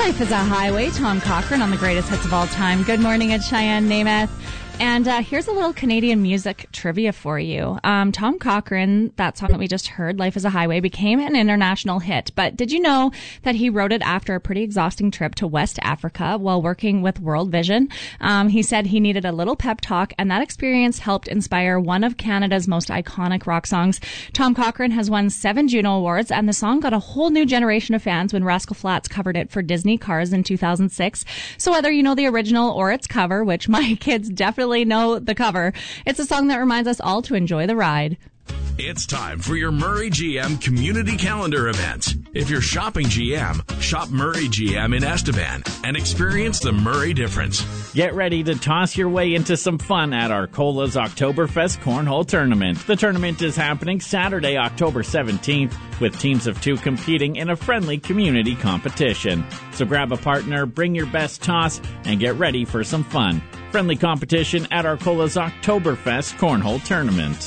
Life is a Highway, Tom Cochrane on the greatest hits of all time. Good morning, it's Cheyenne Namath. And here's a little Canadian music trivia for you. Tom Cochrane, that song that we just heard, Life is a Highway, became an international hit. But did you know that he wrote it after a pretty exhausting trip to West Africa while working with World Vision? He said he needed a little pep talk, and that experience helped inspire one of Canada's most iconic rock songs. Tom Cochrane has won 7 Juno Awards, and the song got a whole new generation of fans when Rascal Flatts covered it for Disney Cars in 2006. So whether you know the original or its cover, which my kids definitely know the cover, it's a song that reminds us all to enjoy the ride. It's time for your Murray GM Community Calendar event. If you're shopping GM, shop Murray GM in Estevan and experience the Murray difference. Get ready to toss your way into some fun at Arcola's Oktoberfest Cornhole Tournament. The tournament is happening Saturday, October 17th, with teams of 2 competing in a friendly community competition. So grab a partner, bring your best toss, and get ready for some fun. Friendly competition at Arcola's Oktoberfest Cornhole Tournament.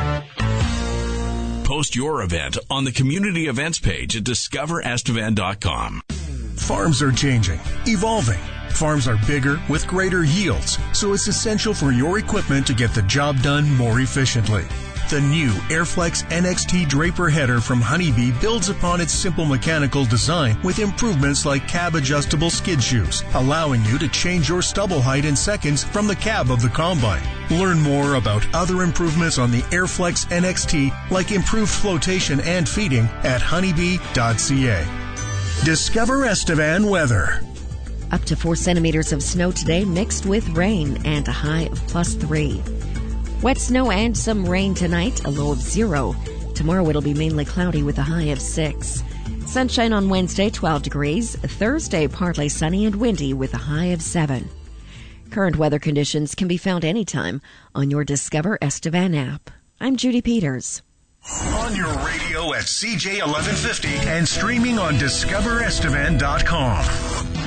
Post your event on the community events page at discoverestevan.com. Farms are changing, evolving. Farms are bigger with greater yields, so it's essential for your equipment to get the job done more efficiently. The new Airflex NXT Draper header from Honeybee builds upon its simple mechanical design with improvements like cab-adjustable skid shoes, allowing you to change your stubble height in seconds from the cab of the combine. Learn more about other improvements on the Airflex NXT, like improved flotation and feeding, at honeybee.ca. Discover Estevan weather. Up to 4 centimeters of snow today, mixed with rain, and a high of +3. Wet snow and some rain tonight, a low of 0. Tomorrow it'll be mainly cloudy with a high of 6. Sunshine on Wednesday, 12 degrees. Thursday, partly sunny and windy with a high of 7. Current weather conditions can be found anytime on your Discover Estevan app. I'm Judy Peters. On your radio at CJ 1150 and streaming on discoverestevan.com.